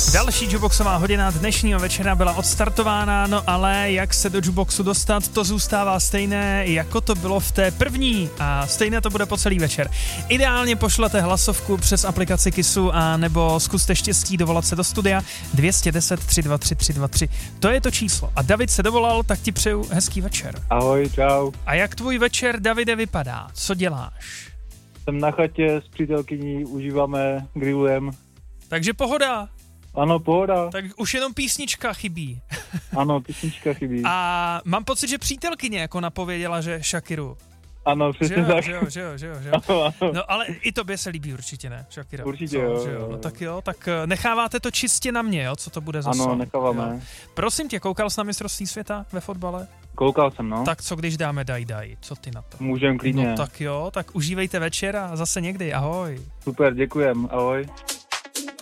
Další Juboxová hodina dnešního večera byla odstartována, no ale jak se do Juboxu dostat, to zůstává stejné, jako to bylo v té první a stejné to bude po celý večer. Ideálně pošlete hlasovku přes aplikaci Kissu a nebo zkuste štěstí dovolat se do studia 210 323 323. To je to číslo. A David se dovolal, tak ti přeju hezký večer. Ahoj, čau. A jak tvůj večer, Davide, vypadá? Co děláš? Jsem na chatě s přítelkyní, užíváme, grillujeme. Takže pohoda. Ano, pohoda. Tak už jenom písnička chybí. Ano, písnička chybí. A mám pocit, že přítelkyně jako napověděla, že Shakiru. Ano, přesně tak. Že jo. Ano. No ale i tobě se líbí určitě, ne, Shakira? Určitě jo. No tak jo, tak necháváte to čistě na mě, jo, co to bude za song? Ano, necháváme. Jo. Prosím tě, koukal jsi na mistrovství světa ve fotbale? Koukal jsem, no. Tak co když dáme daj, co ty na to? Můžem klidně. No tak jo, tak užívejte večer a zase někdy, ahoj. Super, děkujem, ahoj.